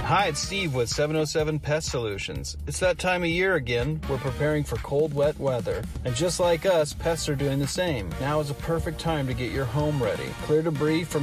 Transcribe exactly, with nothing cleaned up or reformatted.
Hi, it's Steve with seven oh seven Pest Solutions. It's that time of year again. We're preparing for cold, wet weather. And just like us, pests are doing the same. Now is a perfect time to get your home ready. Clear debris from